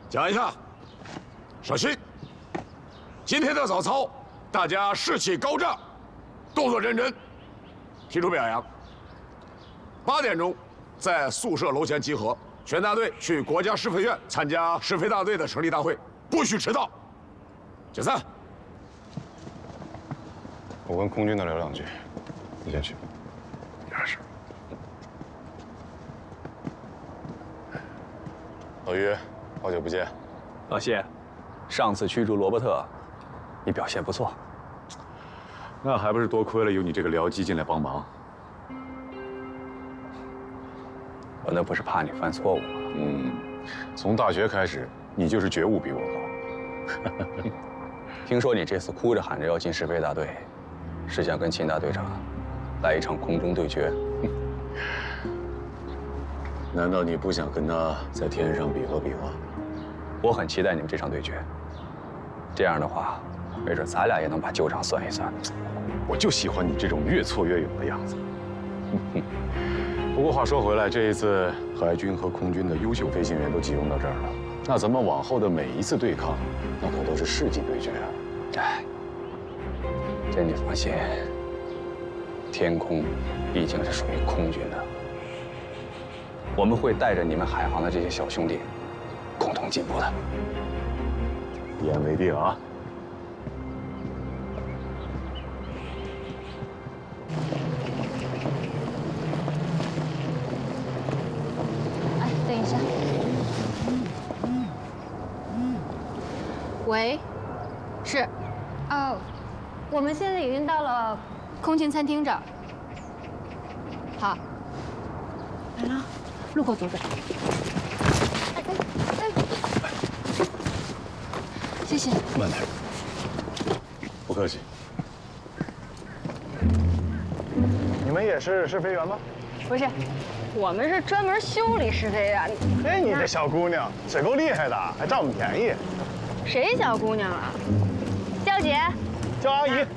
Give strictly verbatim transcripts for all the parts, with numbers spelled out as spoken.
讲一下。首先，今天的早操，大家士气高涨，动作认真，提出表扬。八点钟，在宿舍楼前集合，全大队去国家师范院参加师范大队的成立大会，不许迟到。解散。 我跟空军的聊两句，你先去。 也是。 老于，好久不见。 老谢，上次驱逐罗伯特，你表现不错。 那还不是多亏了有你这个僚机进来帮忙。 我那不是怕你犯错误吗？ 嗯，从大学开始，你就是觉悟比我高。 听说你这次哭着喊着要进师飞大队，是想跟秦大队长来一场空中对决？ 难道你不想跟他在天上比划比划？ 我很期待你们这场对决。这样的话，没准咱俩也能把旧账算一算。 我就喜欢你这种越挫越勇的样子。不过话说回来，这一次海军和空军的优秀飞行员都集中到这儿了，那咱们往后的每一次对抗，那可都是世纪对决啊！ 哎，这你放心，天空毕竟是属于空军的，我们会带着你们海航的这些小兄弟，共同进步的。 一言为定啊！ 哎，等一下。喂，是，哦，我们现在已经到了空勤餐厅这儿。好，来了，路口左转。哎哎哎！谢谢。 慢点。不客气。 你们也是试飞员吗？ 不是，我们是专门修理试飞员。 哎，你这小姑娘嘴够厉害的，还占我们便宜。 谁小姑娘啊？叫姐， 叫阿姨。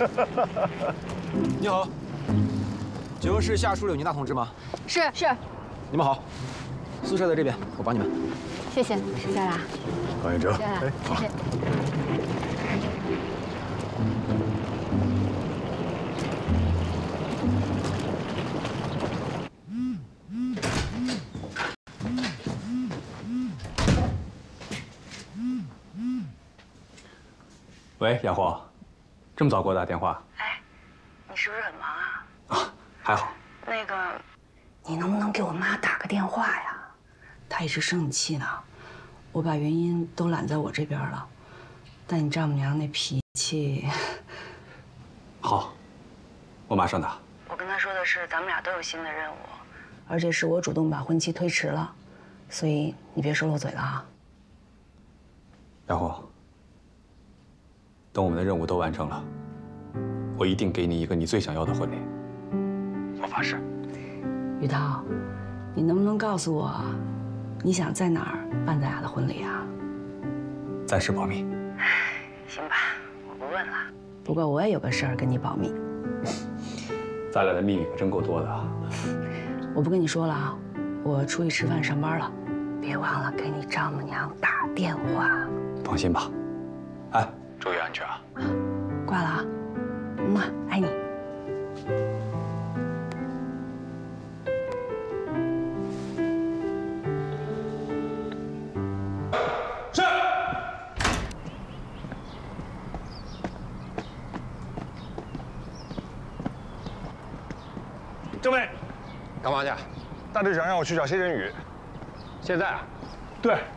你好，请问是夏淑柳妮娜同志吗？ 是是。 你们好，宿舍在这边，我帮你们。 谢谢，是这啦。 高彦哲， 谢谢，谢谢。 喂，亚货，这么早给我打电话？ 哎，你是不是很忙啊？ 啊，还好。 那个，你能不能给我妈打个电话呀？她一直生你气呢，我把原因都揽在我这边了，但你丈母娘那脾气…… 好，我马上打。 我跟她说的是，咱们俩都有新的任务，而且是我主动把婚期推迟了，所以你别说漏嘴了啊。 亚货。等我们的任务都完成了，我一定给你一个你最想要的婚礼。我发誓。 于涛，你能不能告诉我，你想在哪儿办咱俩的婚礼啊？ 暂时保密。 行吧，我不问了。不过我也有个事儿跟你保密。 咱俩的秘密可真够多的啊！ 我不跟你说了啊，我出去吃饭上班了，别忘了给你丈母娘打电话。 放心吧。哎。注意安全啊！ 挂了啊，么，爱你。 是。 政委， 干嘛去？ 大队长让我去找谢振宇。 现在啊？ 对。